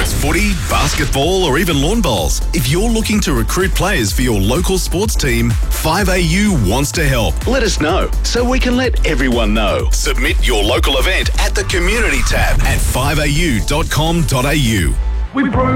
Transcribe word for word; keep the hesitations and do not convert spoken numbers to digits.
it's footy, basketball or even lawn bowls. If you're looking to recruit players for your local sports team, five A U wants to help. Let us know so we can let everyone know. Submit your local event at the Community tab at five a u dot com dot a u. We